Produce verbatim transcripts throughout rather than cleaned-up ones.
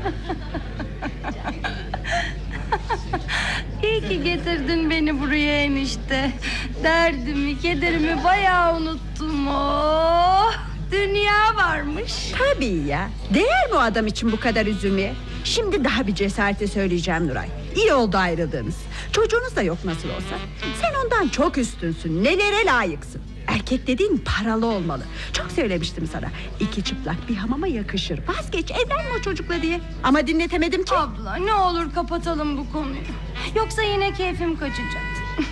İyi ki getirdin beni buraya enişte. Derdimi, kederimi bayağı unuttum. Oh, dünya varmış. Tabii ya. Değer bu adam için bu kadar üzülmeye. Şimdi daha bir cesarete söyleyeceğim Nuray. İyi oldu ayrıldığınız. Çocuğunuz da yok nasıl olsa. Sen ondan çok üstünsün. Nelere layıksın. Erkek dediğin paralı olmalı. Çok söylemiştim sana. İki çıplak bir hamama yakışır. Vazgeç, evlenme o çocukla diye. Ama dinletemedim ki. Abla ne olur kapatalım bu konuyu. Yoksa yine keyfim kaçacak.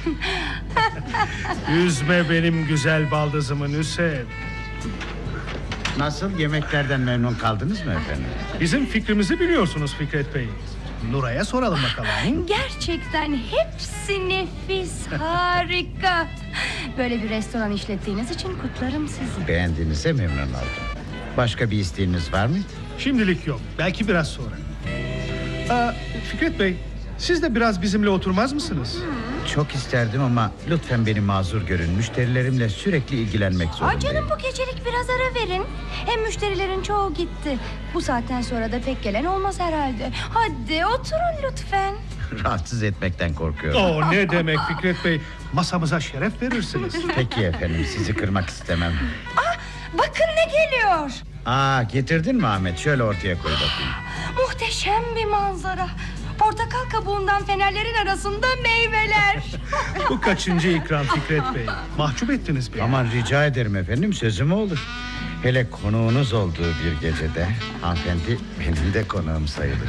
Üzme benim güzel baldızımı Hüseyin. Nasıl, yemeklerden memnun kaldınız mı efendim? Bizim fikrimizi biliyorsunuz Fikret Bey. Nuray'a soralım bakalım. Gerçekten hepsi nefis, harika. Böyle bir restoran işlettiğiniz için kutlarım sizi. Beğendiğinize memnun oldum. Başka bir isteğiniz var mıydı? Şimdilik yok, belki biraz sonra. Aa, Fikret Bey, siz de biraz bizimle oturmaz mısınız? Çok isterdim ama lütfen beni mazur görün. Müşterilerimle sürekli ilgilenmek Aa, zorundayım. canım bu gecelik biraz ara verin. Hem müşterilerin çoğu gitti. Bu saatten sonra da pek gelen olmaz herhalde. Hadi oturun lütfen. Rahatsız etmekten korkuyorum. Oo, ne demek Fikret Bey, masamıza şeref verirsiniz. Peki efendim, sizi kırmak istemem. Aa, bakın ne geliyor. Aa, getirdin mi Ahmet? Şöyle ortaya koy bakayım. Muhteşem bir manzara. Portakal kabuğundan fenerlerin arasında meyveler. Bu kaçıncı ikram Fikret Bey? Mahcup ettiniz beni. Aman rica ederim efendim, sözüm olur. Hele konuğunuz olduğu bir gecede hanımefendi benim de konuğum sayılır.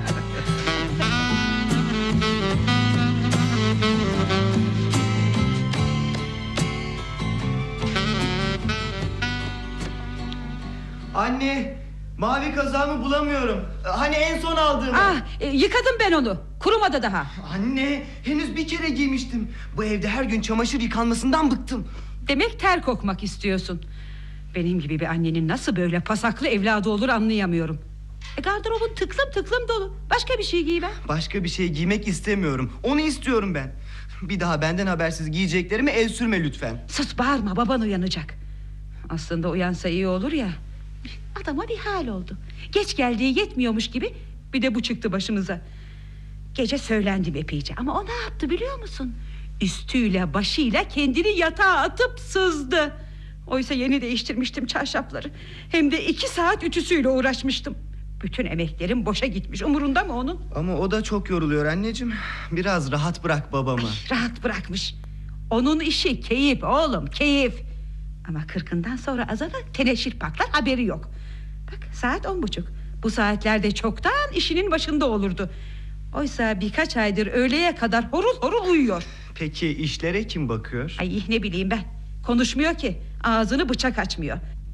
Anne, mavi kazağımı bulamıyorum. Hani en son aldığım. Ah, e, yıkadım ben onu. Kurumadı daha. Anne, henüz bir kere giymiştim. Bu evde her gün çamaşır yıkanmasından bıktım. Demek ter kokmak istiyorsun. Benim gibi bir annenin nasıl böyle pasaklı evladı olur anlayamıyorum. E, gardırobun tıklım tıklım dolu. Başka bir şey giy ben. Başka bir şey giymek istemiyorum. Onu istiyorum ben. Bir daha benden habersiz giyeceklerime el sürme lütfen. Sus, bağırma, baban uyanacak. Aslında uyansa iyi olur ya. Adama bir hal oldu. Geç geldiği yetmiyormuş gibi bir de bu çıktı başımıza. Gece söylendim epeyce ama o ne yaptı biliyor musun? Üstüyle başıyla kendini yatağa atıp sızdı. Oysa yeni değiştirmiştim çarşafları. Hem de iki saat ütüsüyle uğraşmıştım. Bütün emeklerim boşa gitmiş. Umurunda mı onun? Ama o da çok yoruluyor anneciğim. Biraz rahat bırak babamı. Ay, rahat bırakmış. Onun işi keyif oğlum, keyif. Ama kırkından sonra azala teneşir paklar, haberi yok. Bak saat on buçuk. Bu saatlerde çoktan işinin başında olurdu. Oysa birkaç aydır öğleye kadar horul horul uyuyor. Peki işlere kim bakıyor? Ay ne bileyim ben. Konuşmuyor ki. Ağzını bıçak açmıyor.